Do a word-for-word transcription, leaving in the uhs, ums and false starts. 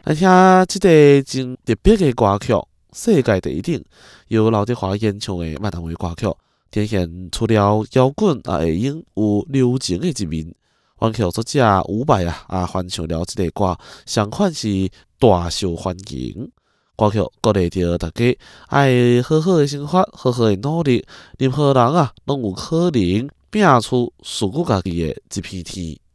而且即个真特别的歌曲，世界第一等，由刘德华演唱的闽南话歌曲，展现除了摇滚啊会用有流情的一面。原曲作者伍佰啊啊翻唱了即个歌，相款是大受欢迎。歌曲鼓励着大家爱好好的生活，好好的努力，任何人啊拢有可能拼出属于家己的一片天。